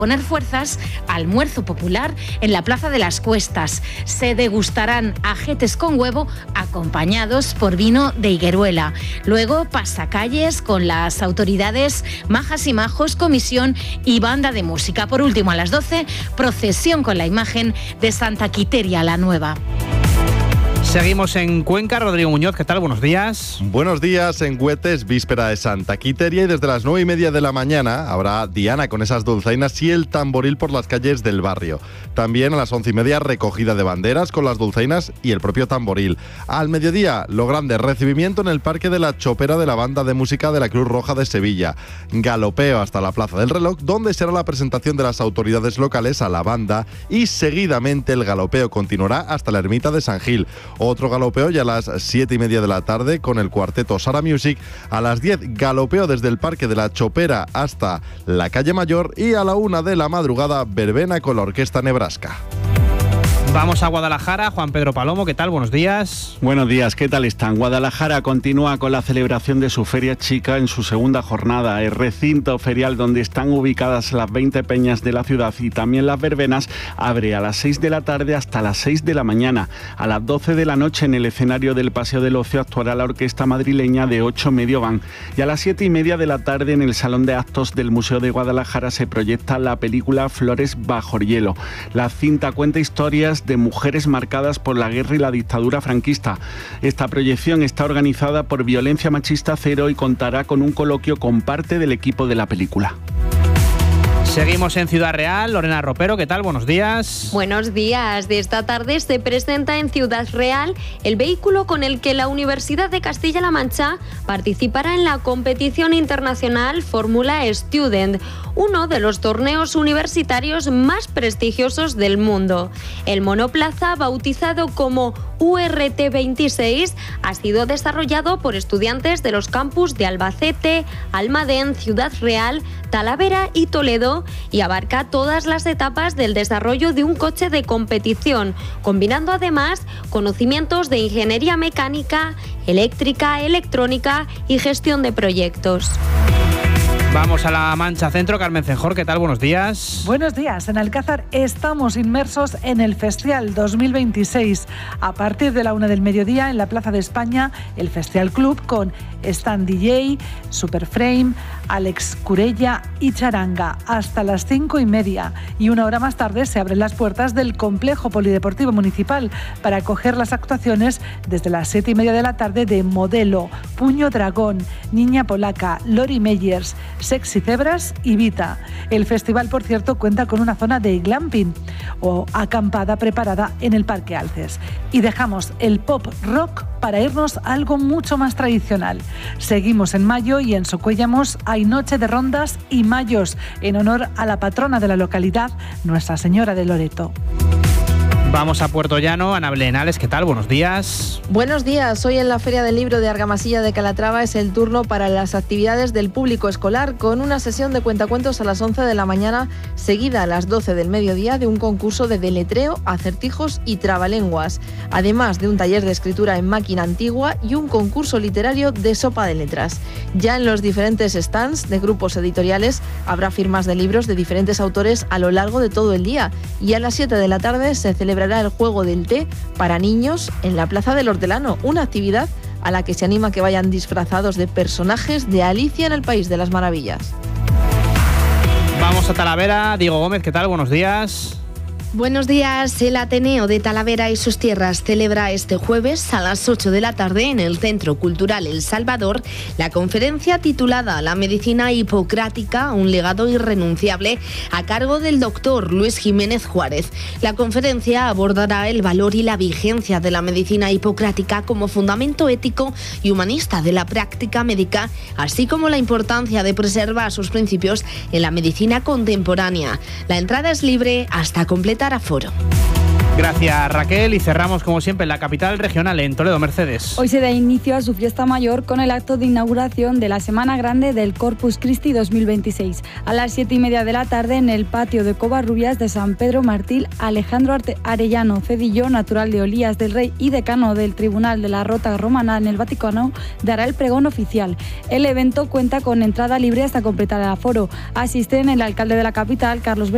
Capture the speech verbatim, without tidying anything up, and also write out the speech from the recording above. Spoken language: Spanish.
poner fuerzas, almuerzo popular en la Plaza de las Cuestas. Se degustarán ajetes con huevo acompañados por vino de higueruela. Luego pasacalles con las autoridades, majas y majos, comisión y banda de música. Por último, a las doce, procesión con la imagen de Santa Quiteria la Nueva. Seguimos en Cuenca. Rodrigo Muñoz, ¿qué tal? Buenos días. Buenos días. En Huetes, víspera de Santa Quiteria, y desde las nueve y media de la mañana habrá diana con esas dulzainas y el tamboril por las calles del barrio. También a las once y media, recogida de banderas con las dulzainas y el propio tamboril. Al mediodía, lo grande, recibimiento en el Parque de la Chopera de la Banda de Música de la Cruz Roja de Sevilla. Galopeo hasta la Plaza del Reloj, donde será la presentación de las autoridades locales a la banda, y seguidamente el galopeo continuará hasta la Ermita de San Gil. Otro galopeo ya a las siete y media de la tarde con el cuarteto Sara Music. A las diez, galopeo desde el Parque de la Chopera hasta la Calle Mayor, y a la una de la madrugada, verbena con la Orquesta Nebraska. Vamos a Guadalajara. Juan Pedro Palomo, ¿qué tal? Buenos días. Buenos días, ¿qué tal están? Guadalajara continúa con la celebración de su Feria Chica en su segunda jornada. El recinto ferial donde están ubicadas las veinte peñas de la ciudad y también las verbenas abre a las seis de la tarde hasta las seis de la mañana. A las doce de la noche, en el escenario del Paseo del Ocio, actuará la orquesta madrileña de Ocho Medio Van. Y a las siete y media de la tarde, en el Salón de Actos del Museo de Guadalajara, se proyecta la película Flores bajo el hielo. La cinta cuenta historias de mujeres marcadas por la guerra y la dictadura franquista. Esta proyección está organizada por Violencia Machista Cero y contará con un coloquio con parte del equipo de la película. Seguimos en Ciudad Real. Lorena Ropero, ¿qué tal? Buenos días. Buenos días. De esta tarde se presenta en Ciudad Real el vehículo con el que la Universidad de Castilla-La Mancha participará en la competición internacional Fórmula Student, uno de los torneos universitarios más prestigiosos del mundo. El monoplaza, bautizado como U R T veintiséis, ha sido desarrollado por estudiantes de los campus de Albacete, Almadén, Ciudad Real, Talavera y Toledo, y abarca todas las etapas del desarrollo de un coche de competición, combinando además conocimientos de ingeniería mecánica, eléctrica, electrónica y gestión de proyectos. Vamos a la Mancha Centro. Carmen Cenjor, ¿qué tal? Buenos días. Buenos días. En Alcázar estamos inmersos en el Festival dos mil veintiséis. A partir de la una del mediodía, en la Plaza de España, el Festival Club con stand D J, Superframe, Alex Curella y Charanga, hasta las cinco y media. Y una hora más tarde se abren las puertas del Complejo Polideportivo Municipal para acoger las actuaciones desde las siete y media de la tarde de Modelo, Puño Dragón, Niña Polaca, Lori Meyers, Sexy Cebras y Vita. El festival, por cierto, cuenta con una zona de glamping o acampada preparada en el Parque Alces. Y dejamos el pop rock para irnos a algo mucho más tradicional. Seguimos en mayo y en Socuéllamos hay noche de rondas y mayos en honor a la patrona de la localidad, Nuestra Señora de Loreto. Vamos a Puerto Llano. Ana Blenales, ¿qué tal? Buenos días. Buenos días. Hoy en la Feria del Libro de Argamasilla de Calatrava es el turno para las actividades del público escolar, con una sesión de cuentacuentos a las once de la mañana, seguida a las doce del mediodía de un concurso de deletreo, acertijos y trabalenguas, además de un taller de escritura en máquina antigua y un concurso literario de sopa de letras. Ya en los diferentes stands de grupos editoriales habrá firmas de libros de diferentes autores a lo largo de todo el día, y a las siete de la tarde se celebra el juego del té para niños en la Plaza del Hortelano, una actividad a la que se anima a que vayan disfrazados de personajes de Alicia en el País de las Maravillas. Vamos a Talavera. Diego Gómez, ¿qué tal? Buenos días. Buenos días. El Ateneo de Talavera y sus tierras celebra este jueves a las ocho de la tarde en el Centro Cultural El Salvador la conferencia titulada La medicina hipocrática, un legado irrenunciable, a cargo del doctor Luis Jiménez Juárez. La conferencia abordará el valor y la vigencia de la medicina hipocrática como fundamento ético y humanista de la práctica médica, así como la importancia de preservar sus principios en la medicina contemporánea. La entrada es libre hasta completar aforo. Gracias, Raquel. Y cerramos, como siempre, en la capital regional, en Toledo. Mercedes. Hoy se da inicio a su fiesta mayor con el acto de inauguración de la Semana Grande del Corpus Christi dos mil veintiséis. A las siete y media de la tarde, en el patio de Covarrubias de San Pedro Martil, Alejandro Arellano Cedillo, natural de Olías del Rey y decano del Tribunal de la Rota Romana en el Vaticano, dará el pregón oficial. El evento cuenta con entrada libre hasta completar el aforo. Asisten el alcalde de la capital, Carlos Beltrán,